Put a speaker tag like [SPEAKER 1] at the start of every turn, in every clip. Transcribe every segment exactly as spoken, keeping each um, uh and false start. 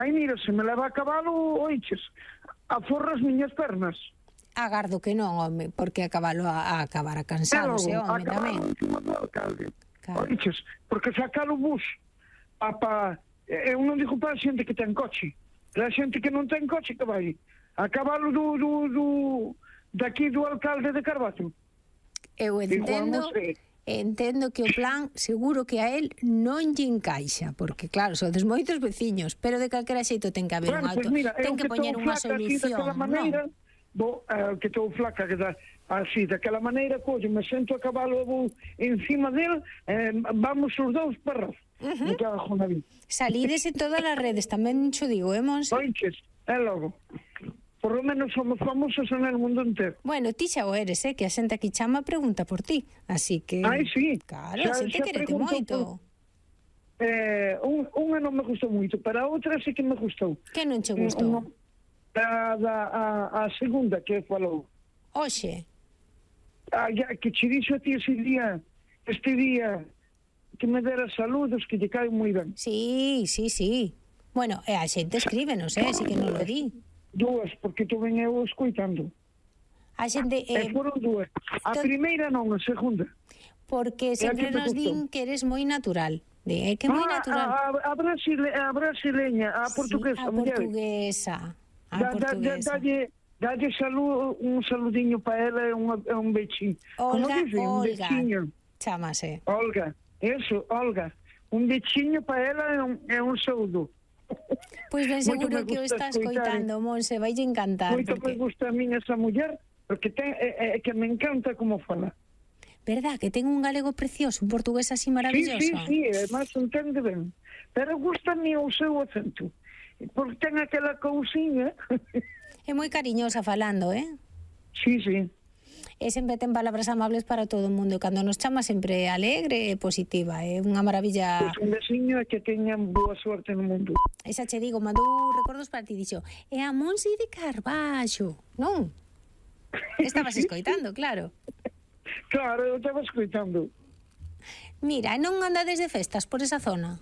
[SPEAKER 1] Ai, mira, se me leva a cabalo, oiches, aforra as miñas pernas.
[SPEAKER 2] Agardo que non, home, porque a cabalo a, a acabar a cansado, se home, tamén.
[SPEAKER 1] Encima do alcalde.
[SPEAKER 2] Claro.
[SPEAKER 1] Oiches, porque sacar o bus, pa, pa, eu non digo para a xente que ten coche, para a xente que non ten coche que vai a cabalo do, do, do daqui do alcalde de Carballo.
[SPEAKER 2] Eu entendo, entendo que o plan seguro que a él non lle encaixa, porque claro, sodes moitos veciños, pero de calquera xeito ten que haber
[SPEAKER 1] Bueno,
[SPEAKER 2] un auto,
[SPEAKER 1] pues mira,
[SPEAKER 2] ten que
[SPEAKER 1] que
[SPEAKER 2] poñer unha solución,
[SPEAKER 1] maneira,
[SPEAKER 2] non?
[SPEAKER 1] Vou, uh, que estou flaca, que da, así, daquela maneira, coño, me sento a cabalo, vou encima del, eh, vamos os dous perros. Uh-huh. Me cago na vida.
[SPEAKER 2] Salides en todas as redes, tamén xo digo, eh, Monse?
[SPEAKER 1] Oiches, é logo. Por lo menos somos famosos en el mundo entero.
[SPEAKER 2] Bueno, ti xa o eres, eh, que a xente aquí chama pregunta por ti, así que...
[SPEAKER 1] Ai, sí.
[SPEAKER 2] Claro, a xente querete moito.
[SPEAKER 1] Por... Eh, un, unha non me gustou moito, para a outra sí que me gustou.
[SPEAKER 2] Que non che gustou?
[SPEAKER 1] Un, A, a, a segunda que falou.
[SPEAKER 2] Oxe.
[SPEAKER 1] A, que che dixo a ti ese día, este día, que me dera saludos, que lle cae moi ben.
[SPEAKER 2] Sí, sí, sí. Bueno, e a xente escríbenos, eh, así que non lo di.
[SPEAKER 1] Dúas, porque tu ven eu escoitando.
[SPEAKER 2] A xente...
[SPEAKER 1] Eh, e foron dúas. A to... primeira non, a segunda.
[SPEAKER 2] Porque sempre nos din que eres moi natural. De, que moi
[SPEAKER 1] ah,
[SPEAKER 2] natural.
[SPEAKER 1] A, a, brasile, a brasileña, a portuguesa.
[SPEAKER 2] Sí, a portuguesa. A
[SPEAKER 1] da,
[SPEAKER 2] portuguesa.
[SPEAKER 1] Da, da, dalle, dalle salud, un saludiño para ela e un, un beicinho.
[SPEAKER 2] Olga,
[SPEAKER 1] dice, un
[SPEAKER 2] Olga.
[SPEAKER 1] Beicinho.
[SPEAKER 2] Chámase.
[SPEAKER 1] Olga, eso, Olga. Un beicinho para ela e un, e un saúdo.
[SPEAKER 2] Pois ben seguro que o estás coitando, Monse, vai lle encantar.
[SPEAKER 1] Moito porque... me gusta a min esa muller, porque ten, é, é, que me encanta como fala.
[SPEAKER 2] Verdad, que ten un galego precioso, un portugués así maravilloso.
[SPEAKER 1] Sí, sí, sí, además entende ben. Pero gusta-me o seu acento. Porque ten aquela cousiña.
[SPEAKER 2] É moi cariñosa falando, eh?
[SPEAKER 1] Sí, sí.
[SPEAKER 2] E sempre ten palabras amables para todo o mundo. Cando nos chama sempre alegre e positiva. É unha maravilla.
[SPEAKER 1] Pois un veciño é que teñan boa sorte no mundo.
[SPEAKER 2] Esa che digo, mandou recordos para ti, dixo, é a Monse de Carballo, non? Estabas
[SPEAKER 1] sí,
[SPEAKER 2] escoitando, claro.
[SPEAKER 1] Claro, eu estaba escoitando.
[SPEAKER 2] Mira, non andades de festas por esa zona?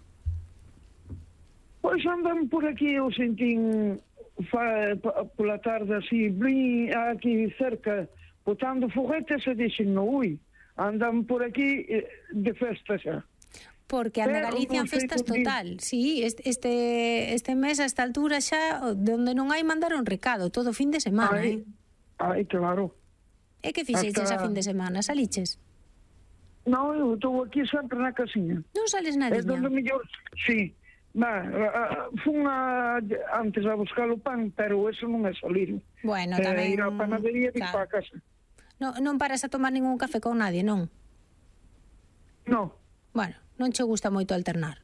[SPEAKER 1] Pois andan por aquí, eu sentín fa, pa, pola tarde así, blin, aquí cerca, botando foguetes e dixen, no, ui, andan por aquí eh, de festa xa.
[SPEAKER 2] Porque anda Galicia en festas total. Sí, este este mes a esta altura xa, donde non hai mandaron recado, todo fin de semana,
[SPEAKER 1] ai,
[SPEAKER 2] eh?
[SPEAKER 1] Ai, claro.
[SPEAKER 2] E que fixeches Hasta... a fin de semana? Saliches?
[SPEAKER 1] Non, eu estou aquí sempre na casiña.
[SPEAKER 2] Non sales nadiña?
[SPEAKER 1] É donde mellor, sí. Va, fun a, antes a buscar o pan, pero eso non é salir.
[SPEAKER 2] Bueno,
[SPEAKER 1] eh,
[SPEAKER 2] tamén...
[SPEAKER 1] Ir á panadería e vir
[SPEAKER 2] claro.
[SPEAKER 1] para casa.
[SPEAKER 2] No, non paras a tomar ningún café con nadie, non?
[SPEAKER 1] Non.
[SPEAKER 2] Bueno, non che gusta moito alternar?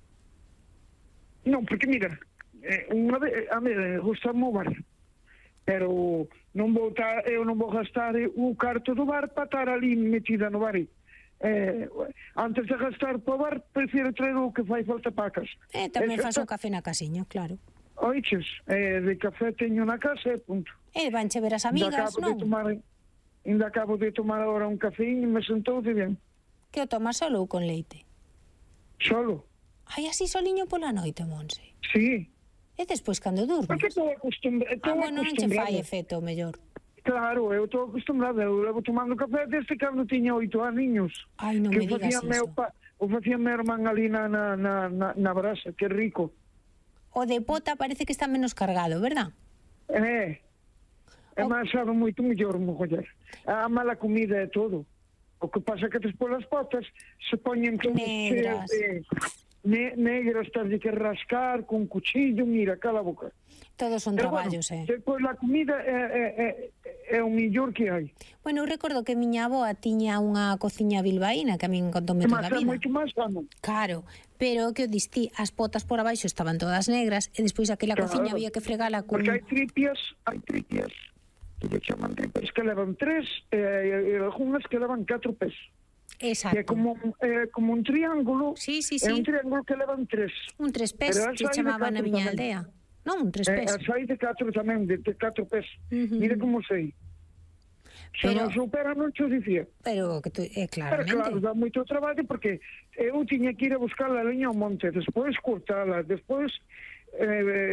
[SPEAKER 1] Non, porque mira, eh, unha vez, a mí gusta o barrio, pero non vou tar, eu non vou gastar o carto do bar para estar ali metida no bar. Eh, antes de gastar para o bar, prefiro traer o que fai falta para a casa.
[SPEAKER 2] Eh, tamén faz o café na casiña, claro.
[SPEAKER 1] Oiches, eh, de café teño na casa e punto.
[SPEAKER 2] E vanche ver as amigas, non?
[SPEAKER 1] Ainda acabo de tomar agora un café e me sentou de ben.
[SPEAKER 2] Que o tomas solo ou con leite?
[SPEAKER 1] Solo.
[SPEAKER 2] Ai, así soliño pola noite, Monse?
[SPEAKER 1] Sí.
[SPEAKER 2] E despois cando durmes?
[SPEAKER 1] Porque estou acostumbrada.
[SPEAKER 2] Ah, bueno, non che fai efecto, mellor.
[SPEAKER 1] Claro, eu estou acostumbrada, eu levo tomando café desde cando tiña oito aninhos.
[SPEAKER 2] Ai, non me digas iso.
[SPEAKER 1] Meu pa, o facía meu irmán ali na, na, na, na brasa, que rico.
[SPEAKER 2] O de pota parece que está menos cargado, verdad?
[SPEAKER 1] É, é o... máis sabe moito mellor, muller. A mala comida é todo. O que pasa que despois as potas se poñen todas
[SPEAKER 2] negras.
[SPEAKER 1] De, ne, negras, estás de que rascar con cuchillo, mira, cala a boca.
[SPEAKER 2] Todos son
[SPEAKER 1] pero
[SPEAKER 2] traballos,
[SPEAKER 1] bueno,
[SPEAKER 2] eh.
[SPEAKER 1] Depois a comida é, é, é, é o millor que hai.
[SPEAKER 2] Bueno, eu recordo que miña avoa tiña unha cociña bilbaína que a min contou toda a vida.
[SPEAKER 1] Moito máis sano.
[SPEAKER 2] Claro, pero que o distí, as potas por abaixo estaban todas negras e despois aquela claro, cociña había que fregala con...
[SPEAKER 1] Porque hai tripias, hai tripias que lle chaman tripias que levan tres e, e, e algunhas que levan catro pés.
[SPEAKER 2] Exacto.
[SPEAKER 1] Que é como, é, como un triángulo.
[SPEAKER 2] Sí, sí, sí.
[SPEAKER 1] É un triángulo que levan tres.
[SPEAKER 2] Un tres pés que chamaban na miña aldea. Non, un tres pés.
[SPEAKER 1] Eh, as hai de catro tamén, de, de catro pés. Uh -huh. Mira como sei. Se
[SPEAKER 2] pero,
[SPEAKER 1] non supera non te dicía.
[SPEAKER 2] Pero, que tu, eh, claramente.
[SPEAKER 1] Pero claro, dá moito traballo porque eu tiña que ir a buscar a leña ao monte, despois cortala, despois... Eh,